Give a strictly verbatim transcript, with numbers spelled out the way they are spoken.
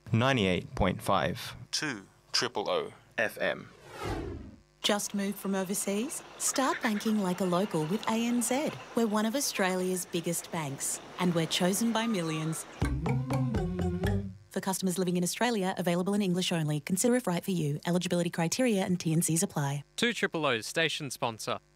ninety-eight point five. two triple O F M. Just moved from overseas? Start banking like a local with A N Z. We're one of Australia's biggest banks, and we're chosen by millions. For customers living in Australia, available in English only. Consider if right for you. Eligibility criteria and T and Cs apply. two Triple O's station sponsor.